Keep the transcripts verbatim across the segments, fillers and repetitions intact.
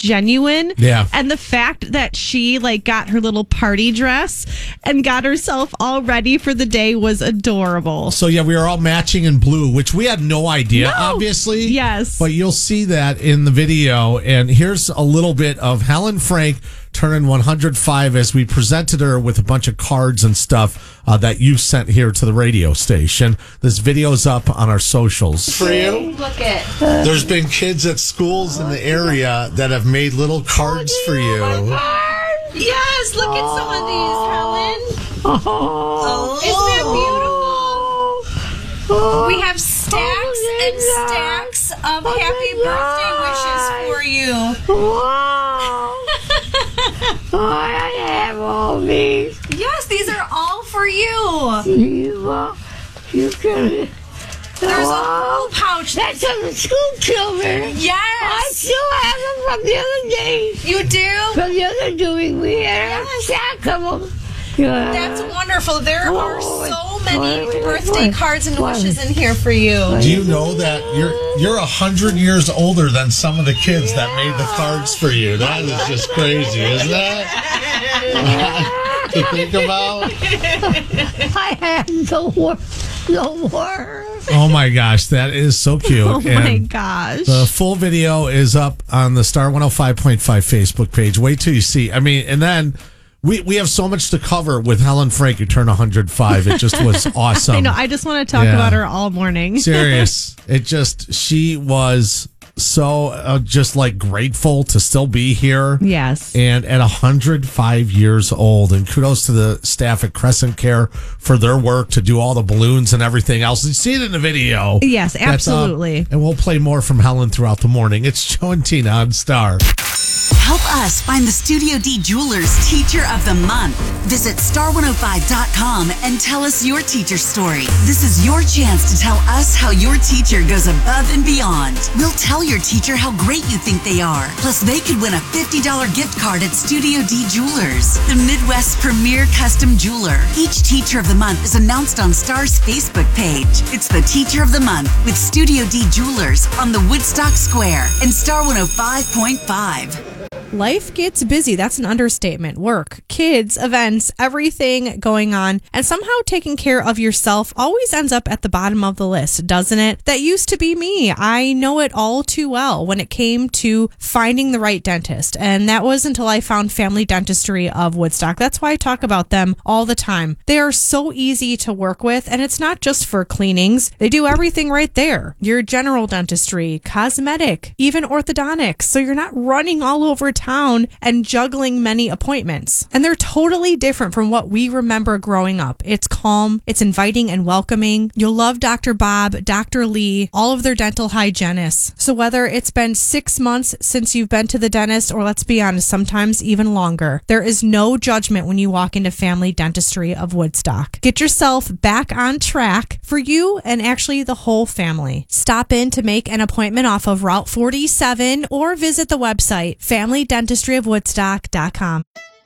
genuine. Yeah. And the fact that she like got her little party dress and got herself all ready for the day was adorable. So yeah, we are all matching in blue, which we had no idea, No. obviously. Yes. But you'll see that in the video. And here's a little bit of Helen Frank turning one hundred five as we presented her with a bunch of cards and stuff uh, that you sent here to the radio station. This video's up on our socials. For you, Look at. there's been kids at schools in the area that have made little cards for you. Yes, look at some of these, Helen. Oh, isn't that beautiful? We have stacks and stacks of happy birthday wishes for you. Wow. I have all these. Yes, these are all for you. You, uh, you can. There's a Wow. whole pouch. That's from the school children. I Yes, still have them from the other day. you do. From the other doing, we had a stack of them. Yeah. That's wonderful. There are Oh, so wait, many wait, birthday wait. cards and Wait. wishes in here for you. Do you know that you're you're a hundred years older than some of the kids that made the cards for you? That is just crazy, isn't that? To think about. I have no more. No more. Oh my gosh, that is so cute. Oh my And gosh. the full video is up on the Star one oh five point five Facebook page. Wait till you see. I mean, and then we we have so much to cover with Helen Frank, who turned one hundred five. It just was awesome. I know. I just want to talk Yeah. about her all morning. Serious. It just, she was so uh, just like grateful to still be here. Yes. And at one hundred five years old, and kudos to the staff at Crescent Care for their work to do all the balloons and everything else. You see it in the video. Yes, That's up. absolutely. And we'll play more from Helen throughout the morning. It's Joe and Tina on Star. Help us find the Studio D Jewelers Teacher of the Month. Visit star one oh five dot com and tell us your teacher story. This is your chance to tell us how your teacher goes above and beyond. We'll tell your teacher how great you think they are. Plus, they could win a fifty dollars gift card at Studio D Jewelers, the Midwest's premier custom jeweler. Each Teacher of the Month is announced on Star's Facebook page. It's the Teacher of the Month with Studio D Jewelers on the Woodstock Square and Star one oh five point five. Life gets busy. That's an understatement. Work, kids, events, everything going on. And somehow taking care of yourself always ends up at the bottom of the list, doesn't it? That used to be me. I know it all too well when it came to finding the right dentist. And that was until I found Family Dentistry of Woodstock. That's why I talk about them all the time. They are so easy to work with, and it's not just for cleanings. They do everything right there. Your general dentistry, cosmetic, even orthodontics. So you're not running all over town and juggling many appointments. And they're totally different from what we remember growing up. It's calm, it's inviting and welcoming. You'll love Doctor Bob, Doctor Lee, all of their dental hygienists. So whether it's been six months since you've been to the dentist, or let's be honest, sometimes even longer, there is no judgment when you walk into Family Dentistry of Woodstock. Get yourself back on track for you and actually the whole family. Stop in to make an appointment off of Route forty-seven or visit the website family dentistry of woodstock dot com.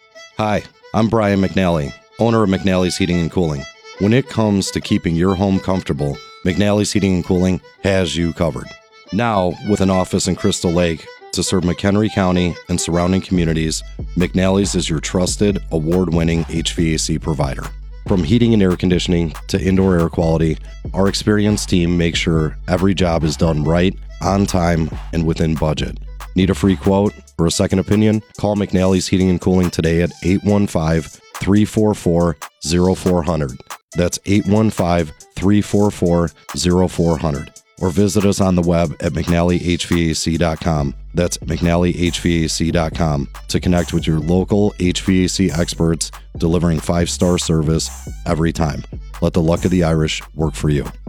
Hi, I'm Brian McNally, owner of McNally's Heating and Cooling. When it comes to keeping your home comfortable, McNally's Heating and Cooling has you covered. Now, with an office in Crystal Lake to serve McHenry County and surrounding communities, McNally's is your trusted, award-winning H V A C provider. From heating and air conditioning to indoor air quality, our experienced team makes sure every job is done right, on time, and within budget. Need a free quote or a second opinion? Call McNally's Heating and Cooling today at eight one five, three four four, zero four zero zero. That's eight one five, three four four, zero four zero zero. Or visit us on the web at mcnally h v a c dot com. That's mcnally h v a c dot com to connect with your local H V A C experts delivering five-star service every time. Let the luck of the Irish work for you.